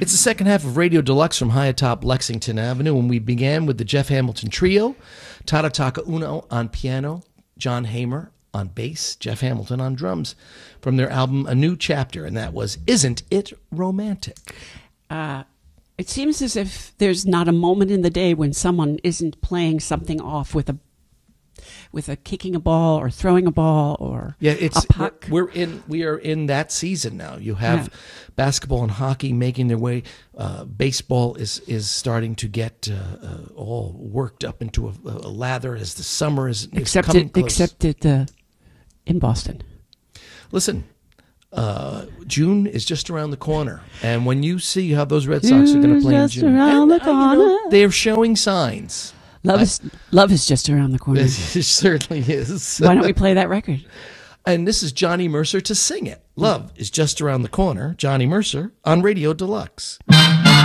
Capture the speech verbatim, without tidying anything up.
It's the second half of Radio Deluxe from high atop Lexington Avenue, and we began with the Jeff Hamilton Trio, Tarataka Uno on piano, John Hamer on bass, Jeff Hamilton on drums, from their album A New Chapter, and that was Isn't It Romantic? Uh, it seems as if there's not a moment in the day when someone isn't playing something off with a with a kicking a ball or throwing a ball or yeah, it's a puck. We're in we are in that season now. You have Yeah. basketball and hockey making their way. Uh, baseball is is starting to get uh, uh, all worked up into a, a lather as the summer is, is Except coming it, close. except it, uh, in Boston. Listen, uh, June is just around the corner, and when you see how those Red Sox are going to play in Just June, around and, the uh, you know, corner. they're showing signs. Love I- is love is just around the corner. It certainly is. Why don't we play that record? And this is Johnny Mercer to sing it. Love is just around the corner. Johnny Mercer on Radio Deluxe.